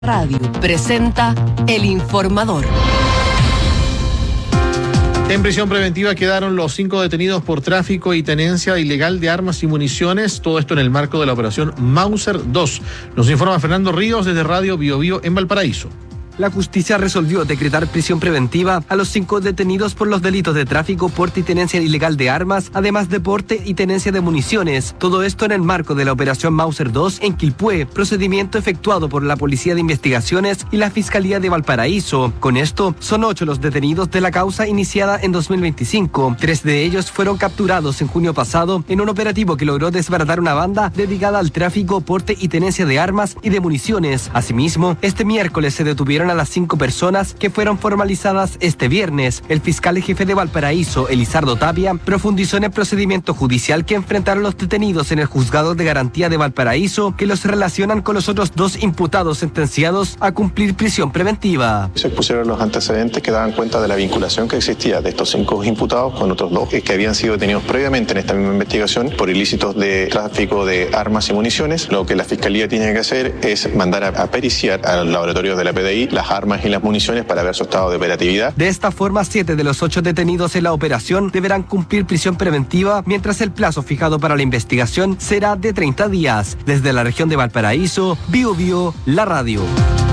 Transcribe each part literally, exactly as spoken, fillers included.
Radio presenta El Informador. En prisión preventiva quedaron los cinco detenidos por tráfico y tenencia ilegal de armas y municiones, todo esto en el marco de la operación Mauser dos. Nos informa Fernando Ríos desde Radio Bio Bio en Valparaíso. La justicia resolvió decretar prisión preventiva a los cinco detenidos por los delitos de tráfico, porte y tenencia ilegal de armas, además de porte y tenencia de municiones. Todo esto en el marco de la operación Mauser dos en Quilpué, procedimiento efectuado por la Policía de Investigaciones y la Fiscalía de Valparaíso. Con esto, son ocho los detenidos de la causa iniciada en dos mil veinticinco. Tres de ellos fueron capturados en junio pasado en un operativo que logró desbaratar una banda dedicada al tráfico, porte y tenencia de armas y de municiones. Asimismo, este miércoles se detuvieron a las cinco personas que fueron formalizadas este viernes. El fiscal jefe de Valparaíso, Elizardo Tapia, profundizó en el procedimiento judicial que enfrentaron los detenidos en el Juzgado de Garantía de Valparaíso, que los relacionan con los otros dos imputados sentenciados a cumplir prisión preventiva. Se expusieron los antecedentes que daban cuenta de la vinculación que existía de estos cinco imputados con otros dos que habían sido detenidos previamente en esta misma investigación por ilícitos de tráfico de armas y municiones. Lo que la Fiscalía tiene que hacer es mandar a, a periciar al laboratorio de la P D I las armas y las municiones para ver su estado de operatividad. De esta forma, siete de los ocho detenidos en la operación deberán cumplir prisión preventiva, mientras el plazo fijado para la investigación será de treinta días. Desde la región de Valparaíso, Bio Bio, la radio.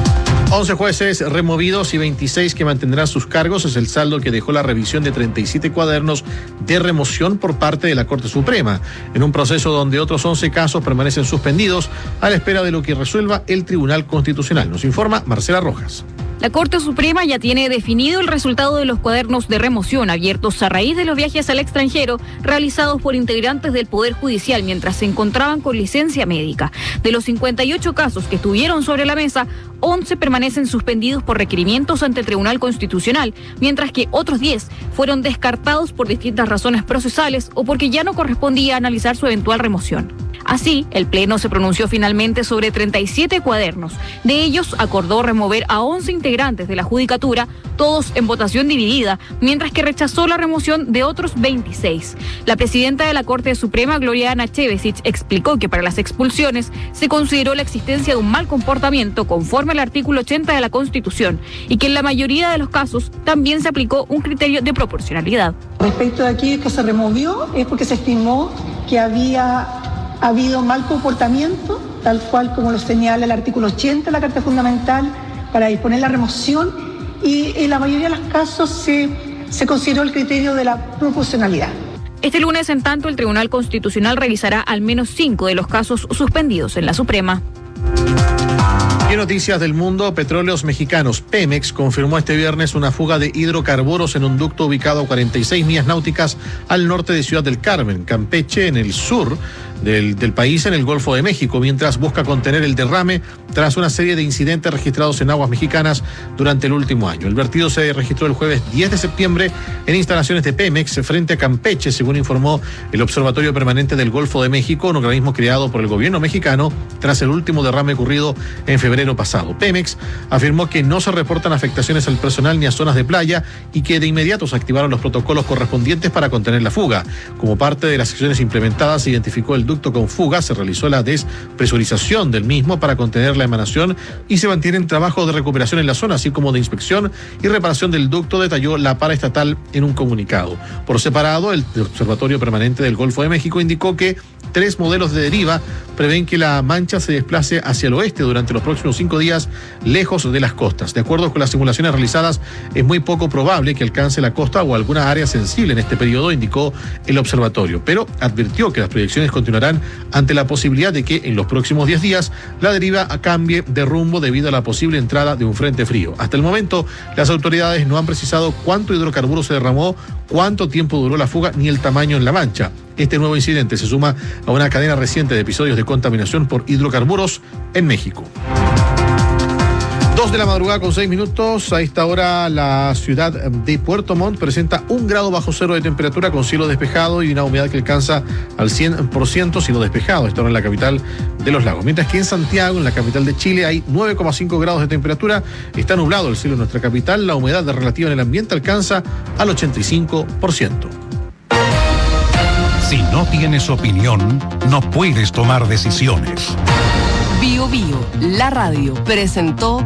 once jueces removidos y veintiséis que mantendrán sus cargos es el saldo que dejó la revisión de treinta y siete cuadernos de remoción por parte de la Corte Suprema, en un proceso donde otros once casos permanecen suspendidos a la espera de lo que resuelva el Tribunal Constitucional. Nos informa Marcela Rojas. La Corte Suprema ya tiene definido el resultado de los cuadernos de remoción abiertos a raíz de los viajes al extranjero realizados por integrantes del Poder Judicial mientras se encontraban con licencia médica. De los cincuenta y ocho casos que estuvieron sobre la mesa, once permanecen suspendidos por requerimientos ante el Tribunal Constitucional, mientras que otros diez fueron descartados por distintas razones procesales o porque ya no correspondía analizar su eventual remoción. Así, el Pleno se pronunció finalmente sobre treinta y siete cuadernos. De ellos, acordó remover a once integrantes de la Judicatura, todos en votación dividida, mientras que rechazó la remoción de otros veintiséis. La presidenta de la Corte Suprema, Gloriana Chevesic, explicó que para las expulsiones se consideró la existencia de un mal comportamiento conforme al artículo ochenta de la Constitución y que en la mayoría de los casos también se aplicó un criterio de proporcionalidad. Respecto de aquello que se removió es porque se estimó que había Ha habido mal comportamiento, tal cual como lo señala el artículo ochenta de la Carta Fundamental, para disponer la remoción, y en la mayoría de los casos se, se consideró el criterio de la proporcionalidad. Este lunes, en tanto, el Tribunal Constitucional revisará al menos cinco de los casos suspendidos en la Suprema. Y en noticias del mundo, Petróleos Mexicanos, Pemex, confirmó este viernes una fuga de hidrocarburos en un ducto ubicado a cuarenta y seis millas náuticas al norte de Ciudad del Carmen, Campeche, en el sur del, del país, en el Golfo de México, mientras busca contener el derrame tras una serie de incidentes registrados en aguas mexicanas durante el último año. El vertido se registró el jueves diez de septiembre en instalaciones de Pemex frente a Campeche, según informó el Observatorio Permanente del Golfo de México, un organismo creado por el gobierno mexicano tras el último derrame ocurrido en febrero pasado. Pemex afirmó que no se reportan afectaciones al personal ni a zonas de playa y que de inmediato se activaron los protocolos correspondientes para contener la fuga. Como parte de las acciones implementadas, se identificó el ducto con fuga, se realizó la despresurización del mismo para contener la emanación y se mantienen trabajos de recuperación en la zona, así como de inspección y reparación del ducto, detalló la paraestatal en un comunicado. Por separado, el Observatorio Permanente del Golfo de México indicó que tres modelos de deriva prevén que la mancha se desplace hacia el oeste durante los próximos cinco días, lejos de las costas. De acuerdo con las simulaciones realizadas, es muy poco probable que alcance la costa o alguna área sensible en este periodo, indicó el observatorio, pero advirtió que las proyecciones continuarán ante la posibilidad de que en los próximos diez días la deriva cambie de rumbo debido a la posible entrada de un frente frío. Hasta el momento, las autoridades no han precisado cuánto hidrocarburo se derramó, cuánto tiempo duró la fuga ni el tamaño en la mancha. Este nuevo incidente se suma a una cadena reciente de episodios de contaminación por hidrocarburos en México. Dos de la madrugada con seis minutos. A esta hora la ciudad de Puerto Montt presenta un grado bajo cero de temperatura con cielo despejado y una humedad que alcanza al cien por ciento, cielo despejado. Esto en la capital de los lagos. Mientras que en Santiago, en la capital de Chile, hay nueve coma cinco grados de temperatura. Está nublado el cielo en nuestra capital. La humedad relativa en el ambiente alcanza al ochenta y cinco por ciento. Si no tienes opinión, no puedes tomar decisiones. Bio Bio, la radio, presentó